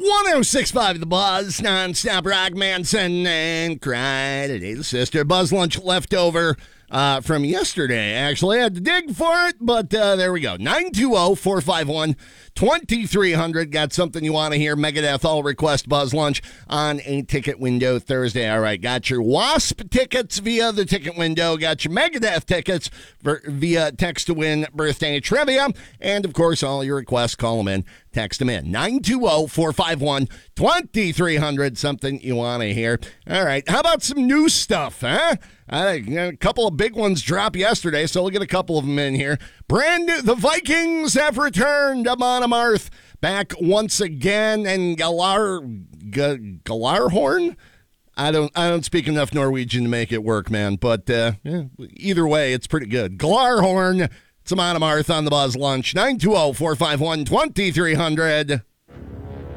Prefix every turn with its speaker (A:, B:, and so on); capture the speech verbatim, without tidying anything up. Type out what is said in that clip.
A: oh six point five The Buzz, non-stop rock, Manson and Cry Today. The sister Buzz Lunch leftover uh, from yesterday. Actually, I had to dig for it, but uh, there we go. nine two zero, four five one, two three zero zero. Got something you want to hear? Megadeth All Request Buzz Lunch on a ticket window Thursday. All right, got your Wasp tickets via the ticket window. Got your Megadeth tickets for, via text to win birthday trivia. And, of course, all your requests, call them in. Text them in. nine two zero, four five one, two three zero zero. Something you want to hear. All right. How about some new stuff, huh? Uh, a couple of big ones dropped yesterday, so we'll get a couple of them in here. Brand new. The Vikings have returned to Monomarth back once again. And Galar, G- Galarhorn? I don't I don't speak enough Norwegian to make it work, man. But uh, yeah, either way, it's pretty good. Galarhorn. It's a Monomarth on the Buzz Lunch. nine two zero, four five one, two three zero zero.